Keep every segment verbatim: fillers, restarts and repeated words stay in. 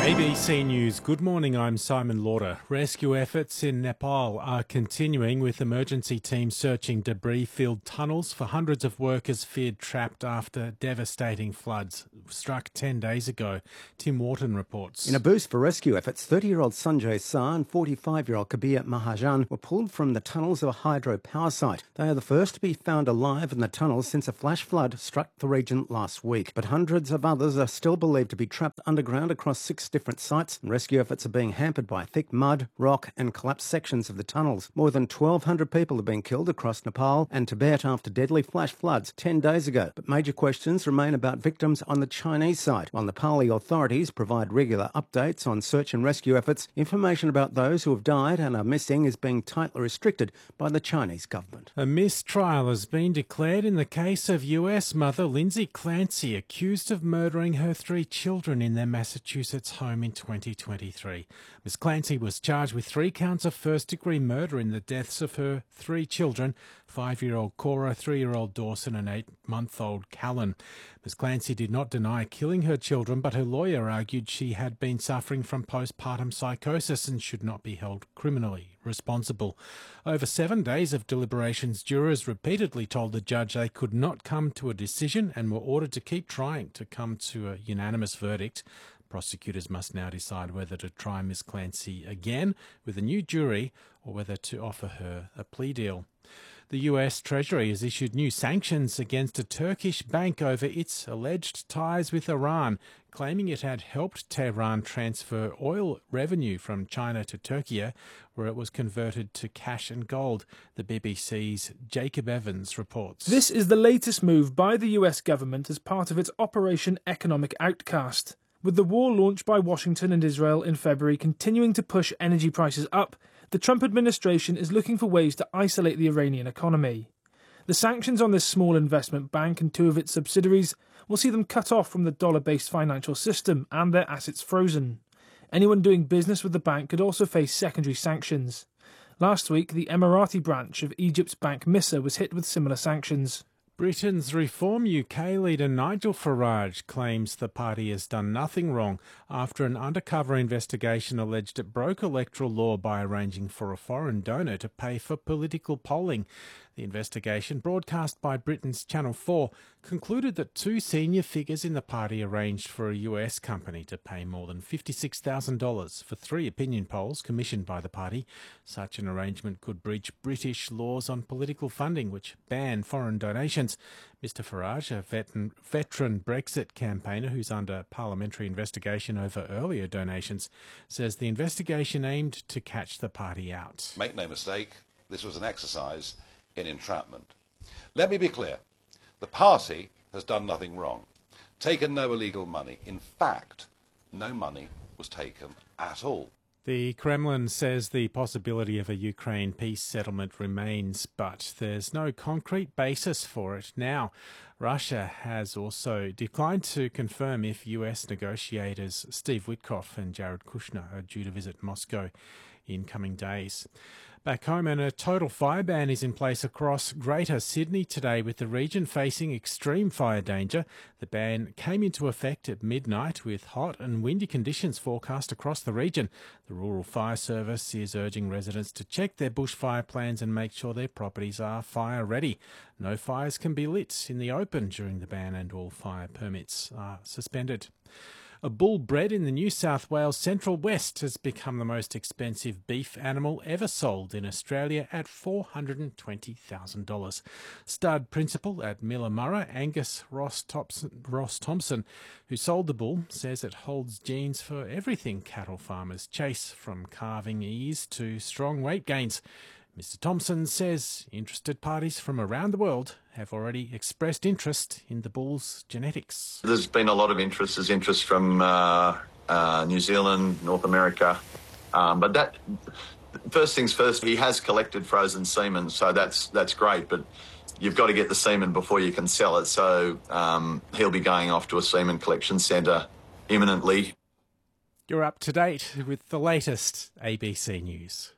A B C News, good morning, I'm Simon Lauder. Rescue efforts in Nepal are continuing with emergency teams searching debris-filled tunnels for hundreds of workers feared trapped after devastating floods struck ten days ago. Tim Wharton reports. In a boost for rescue efforts, thirty-year-old Sanjay Saar and forty-five-year-old Kabir Mahajan were pulled from the tunnels of a hydropower site. They are the first to be found alive in the tunnels since a flash flood struck the region last week. But hundreds of others are still believed to be trapped underground across six different sites, and rescue efforts are being hampered by thick mud, rock and collapsed sections of the tunnels. More than twelve hundred people have been killed across Nepal and Tibet after deadly flash floods ten days ago. But major questions remain about victims on the Chinese side. While Nepali authorities provide regular updates on search and rescue efforts, information about those who have died and are missing is being tightly restricted by the Chinese government. A mistrial has been declared in the case of U S mother Lindsay Clancy, accused of murdering her three children in their Massachusetts home in twenty twenty-three. Miss Clancy was charged with three counts of first-degree murder in the deaths of her three children, five-year-old Cora, three-year-old Dawson and eight-month-old Callan. Miss Clancy did not deny killing her children, but her lawyer argued she had been suffering from postpartum psychosis and should not be held criminally responsible. Over seven days of deliberations, jurors repeatedly told the judge they could not come to a decision and were ordered to keep trying to come to a unanimous verdict. Prosecutors must now decide whether to try Miss Clancy again with a new jury or whether to offer her a plea deal. The U S Treasury has issued new sanctions against a Turkish bank over its alleged ties with Iran, claiming it had helped Tehran transfer oil revenue from China to Turkey, where it was converted to cash and gold. The B B C's Jacob Evans reports. This is the latest move by the U S government as part of its Operation Economic Outcast. With the war launched by Washington and Israel in February continuing to push energy prices up, the Trump administration is looking for ways to isolate the Iranian economy. The sanctions on this small investment bank and two of its subsidiaries will see them cut off from the dollar-based financial system and their assets frozen. Anyone doing business with the bank could also face secondary sanctions. Last week, the Emirati branch of Egypt's bank Missa was hit with similar sanctions. Britain's Reform U K leader Nigel Farage claims the party has done nothing wrong after an undercover investigation alleged it broke electoral law by arranging for a foreign donor to pay for political polling. The investigation, broadcast by Britain's Channel four, concluded that two senior figures in the party arranged for a U S company to pay more than fifty-six thousand dollars for three opinion polls commissioned by the party. Such an arrangement could breach British laws on political funding, which ban foreign donations. Mister Farage, a veteran, veteran Brexit campaigner who's under parliamentary investigation over earlier donations, says the investigation aimed to catch the party out. Make no mistake, this was an exercise in entrapment. Let me be clear. The party has done nothing wrong, taken no illegal money. In fact, no money was taken at all. The Kremlin says the possibility of a Ukraine peace settlement remains, but there's no concrete basis for it now. Russia has also declined to confirm if U S negotiators Steve Witkoff and Jared Kushner are due to visit Moscow in coming days. Back home, and a total fire ban is in place across Greater Sydney today, with the region facing extreme fire danger. The ban came into effect at midnight with hot and windy conditions forecast across the region. The Rural Fire Service is urging residents to check their bushfire plans and make sure their properties are fire ready. No fires can be lit in the open during the ban, and all fire permits are suspended. A bull bred in the New South Wales Central West has become the most expensive beef animal ever sold in Australia at four hundred twenty thousand dollars. Stud principal at Millamurra, Angus Ross Thompson, Ross Thompson, who sold the bull, says it holds genes for everything cattle farmers chase, from calving ease to strong weight gains. Mister Thompson says interested parties from around the world have already expressed interest in the bull's genetics. There's been a lot of interest. There's interest from uh, uh, New Zealand, North America. Um, but that, first things first, he has collected frozen semen, so that's that's great. But you've got to get the semen before you can sell it. So um, he'll be going off to a semen collection centre imminently. You're up to date with the latest A B C News.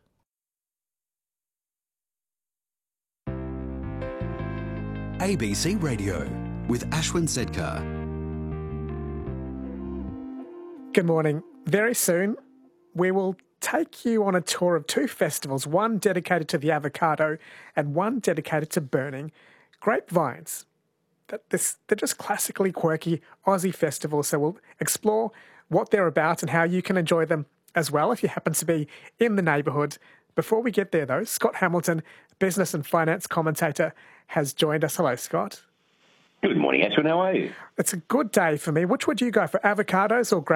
A B C Radio with Ashwin Sedkar. Good morning. very soon we will take you on a tour of two festivals, one dedicated to the avocado and one dedicated to burning grapevines. That this, they're just classically quirky Aussie festivals, so we'll explore what they're about and how you can enjoy them as well if you happen to be in the neighbourhood. Before we get there, though, Scott Hamilton, business and finance commentator, has joined us. Hello, Scott. Good morning, Ashwin. How are you? It's a good day for me. Which would you go for, avocados or grapevines?